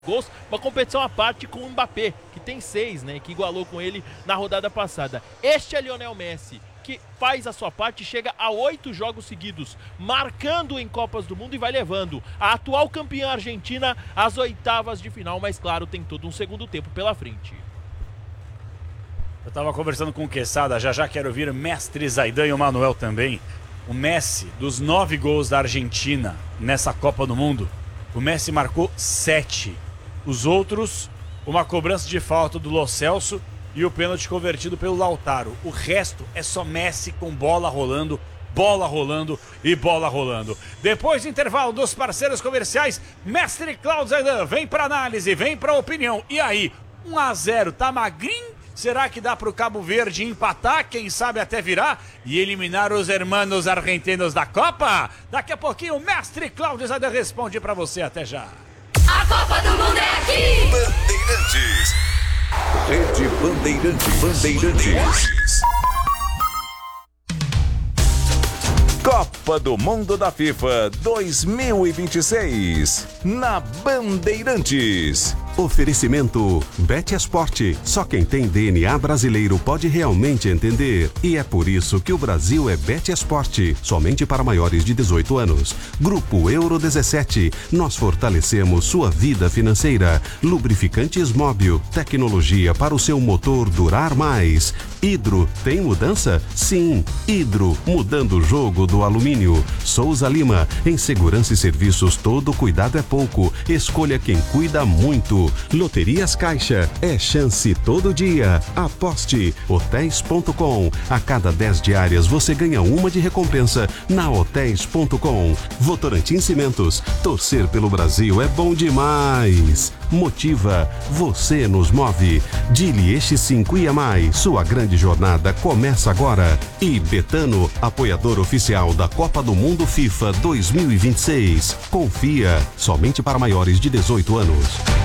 gols, uma competição à parte com o Mbappé, que tem 6, né, que igualou com ele na rodada passada. Este é Lionel Messi, que faz a sua parte e chega a 8 jogos seguidos, marcando em Copas do Mundo e vai levando a atual campeã argentina às oitavas de final, mas claro, tem todo um segundo tempo pela frente. Eu tava conversando com o Quesada, já quero ouvir mestre Zaidan e o Manuel também. O Messi, dos 9 gols da Argentina nessa Copa do Mundo, o Messi marcou 7. Os outros, uma cobrança de falta do Lo Celso e o pênalti convertido pelo Lautaro. O resto é só Messi com bola rolando e bola rolando. Depois do intervalo dos parceiros comerciais, mestre Cláudio Zaidan vem para análise, vem para opinião. E aí, 1-0, tá magrinho? Será que dá pro Cabo Verde empatar, quem sabe até virar e eliminar os hermanos argentinos da Copa? Daqui a pouquinho o mestre Cláudio Zaidan responde para você. Até já. A Copa do Mundo é aqui! Bandeirantes. Rede Bandeirantes. Copa do Mundo da FIFA 2026 na Bandeirantes. Oferecimento Bet Esporte. Só quem tem DNA brasileiro pode realmente entender. E é por isso que o Brasil é Bet Esporte, somente para maiores de 18 anos. Grupo Euro 17. Nós fortalecemos sua vida financeira. Lubrificantes Móbil. Tecnologia para o seu motor durar mais. Hidro. Tem mudança? Sim. Hidro. Mudando o jogo do alumínio. Souza Lima. Em segurança e serviços, todo cuidado é pouco. Escolha quem cuida muito. Loterias Caixa, é chance todo dia. Aposte. Hotéis.com. A cada 10 diárias você ganha uma de recompensa na Hotéis.com. Votorantim Cimentos. Torcer pelo Brasil é bom demais. Motiva. Você nos move. Dili X5 e mais. Sua grande jornada começa agora. E Betano, apoiador oficial da Copa do Mundo FIFA 2026. Confia. Somente para maiores de 18 anos.